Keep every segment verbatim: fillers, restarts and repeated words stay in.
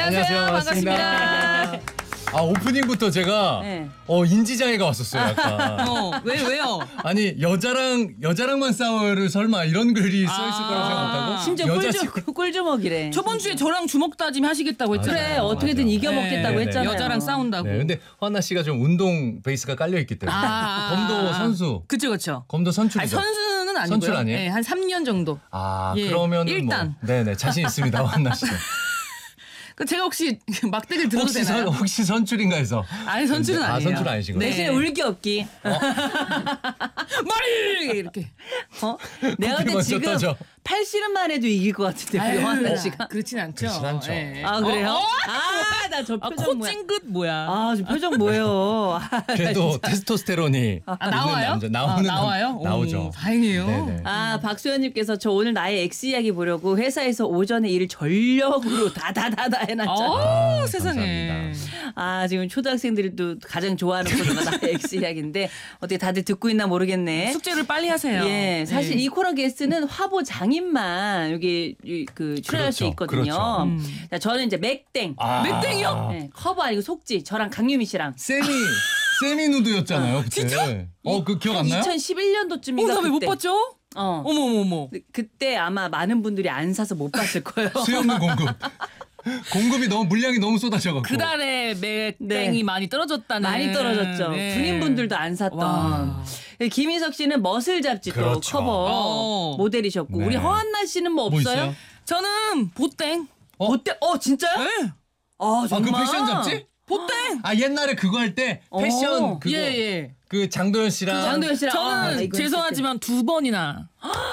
안녕하세요. 반갑습니다. 아 오프닝부터 제가 네. 어 인지장애가 왔었어요. 약간. 어, 왜 왜요? 아니 여자랑 여자랑만 싸워를 설마 이런 글이 써 있을 거라고 생각 못하고 심지어 여자 꿀주, 친구- 꿀주먹이래. 저번 주에 저랑 주먹 다짐 하시겠다고 했잖아요. 그래 맞아요. 어떻게든 맞아요. 이겨먹겠다고 네, 했잖아요. 여자랑 싸운다고. 네, 근데 허나 씨가 좀 운동 베이스가 깔려 있기 때문에 아. 검도 선수, 그쵸 그쵸. 검도 아니, 선출이죠. 선수는 아니고요. 선출 아니에요? 네, 한 삼 년 정도. 아 예, 그러면 일단. 뭐, 네네 자신 있습니다. 허나 씨. 그 제가 혹시 막대기를 들어도 혹시 되나요? 선, 혹시 선출인가 해서. 아니 선출은 아, 아니에요. 선출 아니시고요? 네. 대신에 울기 없기. 머리 이렇게. 어? 내가 커피 근데 먼저 지금 떠져. 팔씨름만 해도 이길 것 같은데 우리 황나 씨가. 그렇진 않죠. 그렇진 않죠. 예. 아 그래요? 어, 어? 아 나 저 아, 표정 뭐야? 코찡긋 뭐야? 아 저 표정 뭐예요? 그래도 테스토스테론이 아, 있는 나와요? 남자, 나오는 아, 나와요? 남- 나오죠. 오, 다행이에요. 네네. 아 박소연님께서 저 오늘 나의 X 이야기 보려고 회사에서 오전에 일을 전력으로 다다다다 해놨잖아. 어, 아, 세상에. 감사합니다. 아 지금 초등학생들이 또 가장 좋아하는 코너가 나의 X 이야기인데 어떻게 다들 듣고 있나 모르겠네. 숙제를 빨리 하세요. 예, 사실 네. 이 코너 게스트는 화보 장인만 여기 이- 그 출연할 수 그렇죠, 있거든요. 그렇죠. 음. 자, 저는 이제 맥땡. 아. 맥땡이요? 네, 커버 아니고 속지. 저랑 강유미 씨랑. 세미 세미 누드였잖아요 그때. 진짜? 어 그 기억 안 나요? 이천십일 년도쯤인가 어, 나 왜 못 그때. 봤죠? 어. 어머 어머 어머. 그때 아마 많은 분들이 안 사서 못 봤을 거예요. 수염물 공급. 공급이 너무 물량이 너무 쏟아져갖고. 그달에 맥땡이 네. 많이 떨어졌다는. 많이 떨어졌죠. 네. 군인분들도 안 샀던. 와. 김희석 씨는 머슬 잡지 또 그렇죠. 커버 어. 모델이셨고 네. 우리 허한나 씨는 뭐 뭐 없어요? 있어요? 저는 보땡. 어? 어때? 어 진짜요? 네. 아 아 정말. 그 패션 잡지? 보땡. 아 옛날에 그거 할 때 패션 어. 그거 예 예. 그 장도연 씨랑 장도연 씨랑 저는 아, 이거 죄송하지만 두 번이나.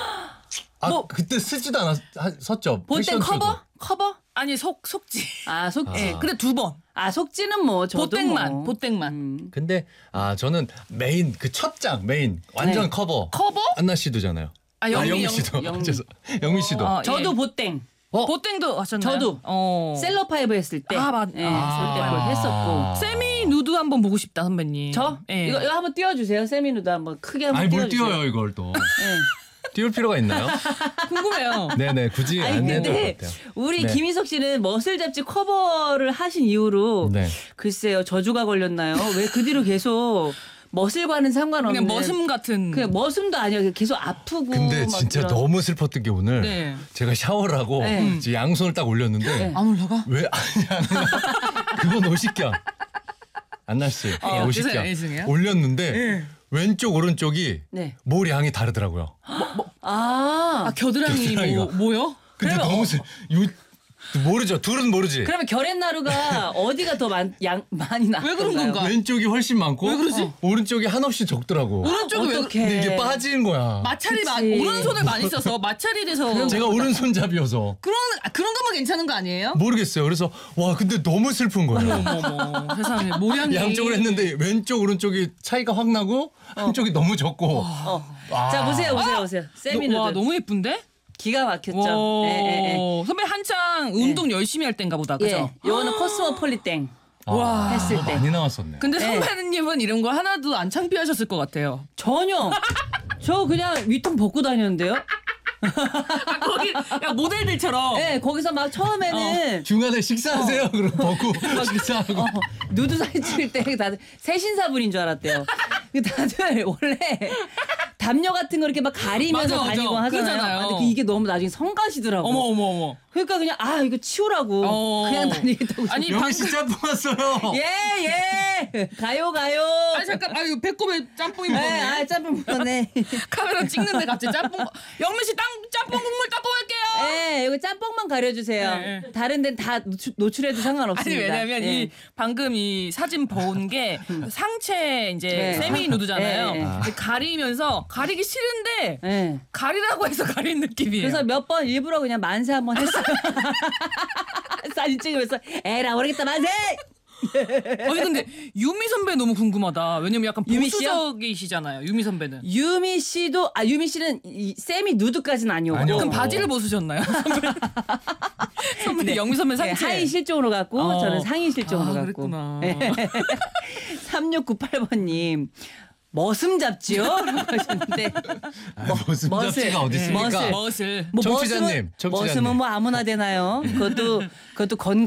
아 뭐- 그때 쓰지도 않았었죠. 본땡 패션 커버? 쇼도. 커버? 아니 속 속지. 아 속지. 예. 근데 두 번. 아 속지는 뭐 저도 보땡만. 뭐. 보땡만. 음. 근데 아 저는 메인 그 첫 장 메인 완전 네. 커버. 커버? 안나 씨도잖아요. 아, 영미, 영미 영- 씨도. 영미. 죄송- 영미 씨도. 어, 저도 예. 보땡. 어? 보땡도 하셨나요? 저도. 어. 셀럽파이브 했을 때. 아, 맞- 예, 아. 그때 그걸 했었고. 세미 누드 한번 보고 싶다 선배님. 저? 예. 이거, 이거 한번 띄워주세요. 세미누드 한번 크게 한번 아니 뭘 띄워주세요. 띄워요 이걸 또. 예. 띄울 필요가 있나요? 궁금해요. 네네 굳이 아니 안 해도 근데 될 것 같아요. 우리 네. 김희석 씨는 머슬 잡지 커버를 하신 이후로 네. 글쎄요 저주가 걸렸나요? 왜 그 뒤로 계속 머슬과는 상관없는 그냥 머슴 같은. 그냥 머슴도 아니야 계속 아프고 근데 막 진짜 이런. 너무 슬펐던 게 오늘 네. 제가 샤워를 하고 네. 이제 양손을 딱 올렸는데 네. 안 올라가? 왜 아니 아니 그건 오십견 안나 씨 어, 오십견 죄송해요, 죄송해요. 올렸는데 네. 왼쪽 오른쪽이 네. 몰 양이 다르더라고요. 아, 아 겨드랑이 겨드랑이가. 뭐 뭐요? 근데 그러면 너무 슬 요, 모르죠. 둘은 모르지. 그러면 결앤나루가 어디가 더 많, 양, 많이 나? 왜 그런 건가? 왼쪽이 훨씬 많고 왜 그러지? 어, 오른쪽이 한없이 적더라고. 오른쪽이 왜? 어떡해. 근데 이게 빠지는 거야. 마찰이 마, 그치. 오른손을 많이 써서 마찰이 돼서 제가 오른손잡이어서 그런 아, 그런 것만 괜찮은 거 아니에요? 모르겠어요. 그래서 와 근데 너무 슬픈 거예요. 어머머 세상에 모양이 양쪽으로 했는데 왼쪽 오른쪽이 차이가 확 나고 한쪽이 너무 적고. 어. 아. 자 보세요 보세요 보세요. 세미누드 와 너무 예쁜데? 기가 막혔죠. 와, 예, 예, 예. 선배 한창 운동 열심히 할 땐가 보다 그죠? 예, 요거는 코스모폴리땡 와. 했을 아, 때. 많이 나왔었네. 근데 네. 선배님은 이런 거 하나도 안 창피하셨을 것 같아요. 전혀. 저 그냥 위통 벗고 다녔는데요. 아, 거기 야 모델들처럼. 네, 거기서 막 처음에는 중간에 식사하세요. 그럼 벗고 식사하고. 어, 누드 사진 찍을 때 다들 새신사분인 줄 알았대요. 그 다들 원래 담요 같은 거 이렇게 막 가리면서 맞아, 맞아. 다니고 하잖아요. 그러잖아요. 근데 이게 너무 나중에 성가시더라고. 어머 어머 어머. 그러니까 그냥 아 이거 치우라고 어. 그냥 다니겠다고. 아니, 영희 씨 짬뽕 왔어요. 예 예. 가요 가요. 아니 잠깐 아유 배꼽에 짬뽕이 네, 묻었네. 아 짬뽕 묻었네. 카메라 찍는데 갑자기 짬뽕. 영민 씨 땅 짬뽕 국물 따고 갈게요. 네, 여기 짬뽕만 가려주세요. 네, 네. 다른 데는 다 노출, 노출해도 아니 상관없습니다. 왜냐면 예. 이 방금 이 사진 본 게 상체 이제 네. 세미 누드잖아요. 네, 네. 근데 가리면서 가리기 싫은데 네. 가리라고 해서 가린 느낌이에요. 그래서 몇 번 일부러 그냥 만세 한번 했어요. 사진 찍으면서 에라 모르겠다 만세. 아니 근데 유미 선배 너무 궁금하다. 왜냐면 약간 유미 씨요? 보수적이시잖아요. 유미 선배는. 유미 씨도 아 유미 씨는 이 세미 누드까지는 아니었고. 아니요. 그럼 어. 바지를 벗으셨나요? 선배. 선배 영미 선배 네, 상체. 하의 실종으로 갔고 어. 저는 상의 실종으로 아, 갔고. 그랬구나. 삼육구팔 번님 머슴 잡지요? 라고 하셨는데 아, 무슨 멋을. 잡지가 어디 있습니까? 멋을. 멋을. 뭐 청취자님, 머슴은, 청취자님. 머슴은 뭐 아무나 되나요? 그것도 그것도 건